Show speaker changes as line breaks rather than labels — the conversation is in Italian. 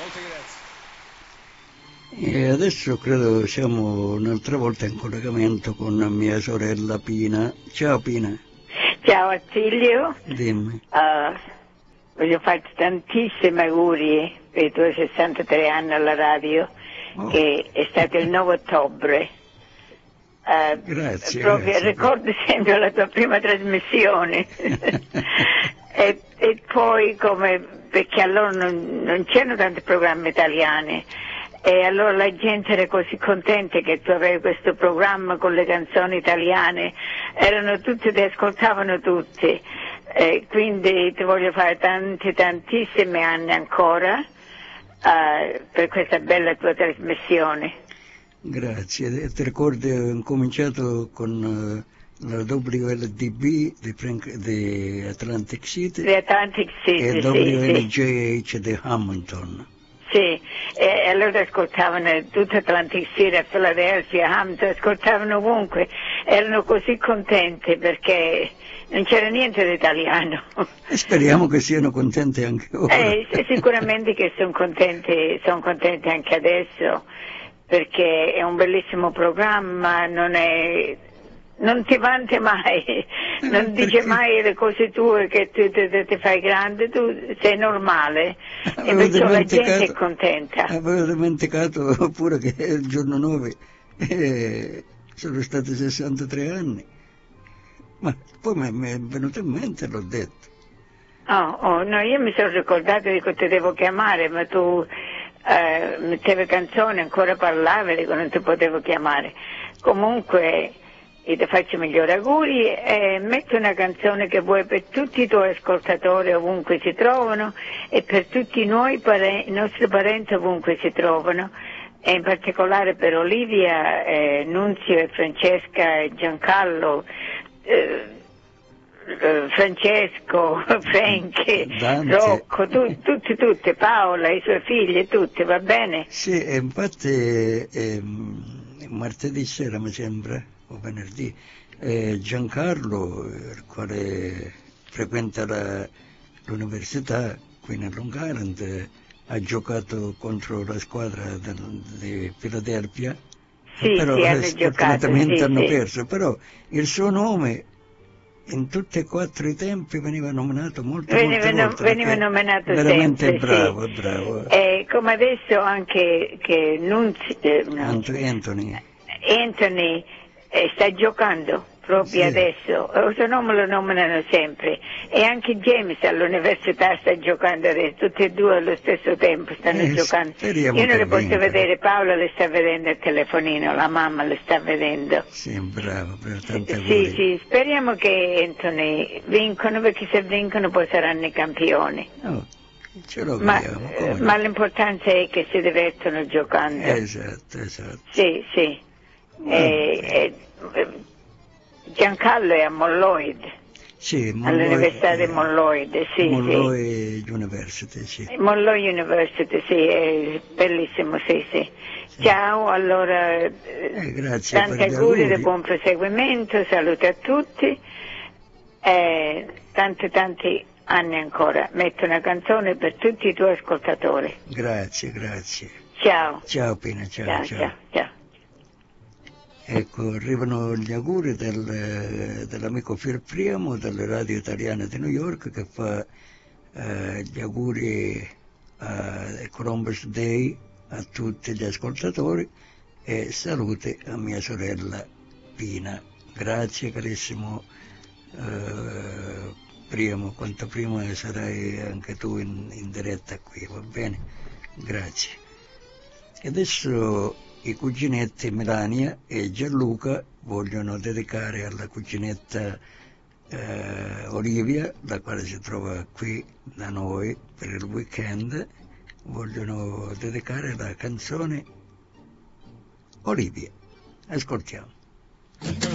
Molte grazie.
E adesso credo siamo un'altra volta in collegamento con mia sorella Pina. Ciao Pina.
Ciao Attilio.
Dimmi.
Voglio farti tantissimi auguri per i tuoi 63 anni alla radio, che è stato il 9 ottobre.
Grazie.
Proprio
Grazie.
ricordo sempre la tua prima trasmissione. e poi perché allora non c'erano tanti programmi italiani. E allora la gente era così contenta che tu avevi questo programma con le canzoni italiane, ti ascoltavano tutti, quindi ti voglio fare tantissimi anni ancora per questa bella tua trasmissione.
Grazie, ti ricordi ho incominciato con la WLDB di Atlantic City,
Di Atlantic City,
e WLJH di Hamilton.
Sì, e allora ascoltavano tutta Atlantic City, a Philadelphia, Hampton, ascoltavano ovunque, erano così contenti perché non c'era niente di italiano.
E speriamo che siano contenti anche ora.
Sicuramente che sono contenti anche adesso, perché è un bellissimo programma, non ti vanti mai, non dice mai le cose tue che tu ti fai grande, tu sei normale e perciò la gente è contenta.
Avevo dimenticato pure che il giorno 9 sono stati 63 anni, ma poi mi è venuto in mente e l'ho detto.
No, io mi sono ricordato di che ti devo chiamare, ma tu mettevi canzoni, ancora parlavi, dico non ti potevo chiamare. Comunque io ti faccio i migliori auguri e metti una canzone che vuoi per tutti i tuoi ascoltatori ovunque si trovano e per tutti i nostri parenti ovunque si trovano, e in particolare per Olivia, Nunzio e Francesca e Giancarlo, Francesco, Frank, Rocco, tutti, Paola, i suoi figli, tutti, va bene?
Sì, e infatti martedì sera mi sembra, o venerdì, Giancarlo, il quale frequenta l'università qui nel Long Island, ha giocato contro la squadra di Philadelphia, però sfortunatamente hanno perso, però il suo nome in tutti e 4 i tempi veniva nominato molte volte.
Veniva nominato
veramente
sempre,
bravo,
sì.
Bravo.
Come adesso anche che Anthony sta giocando proprio adesso, o se no me lo nominano sempre, e anche James all'università sta giocando adesso, tutti e due allo stesso tempo stanno giocando. Io non le posso vedere, Paola le sta vedendo al telefonino, la mamma le sta vedendo.
Sì, bravo, tante
sì, speriamo che Anthony vincono, perché se vincono poi saranno i campioni.
Ce lo vediamo.
Ma l'importante è che si divertono giocando.
Esatto.
Sì. Giancarlo è a Molloyd.
Sì,
all'università di Molloyd, sì.
Molloyd University, sì.
Molloyd University, sì, è bellissimo, sì. Ciao, allora,
grazie
tanti auguri di buon proseguimento, saluti a tutti, tanti anni ancora. Metto una canzone per tutti i tuoi ascoltatori.
Grazie.
Ciao.
Ciao Pina, ciao. Ecco, arrivano gli auguri dell'amico Phil Priamo delle radio italiane di New York, che fa gli auguri a Columbus Day a tutti gli ascoltatori, e saluti a mia sorella Pina. Grazie carissimo Priamo, quanto prima sarai anche tu in diretta qui, va bene? Grazie. E adesso i cuginetti Melania e Gianluca vogliono dedicare alla cuginetta Olivia, la quale si trova qui da noi per il weekend, vogliono dedicare la canzone Olivia. Ascoltiamo.